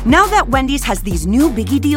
Now that Wendy's has these new Biggie deals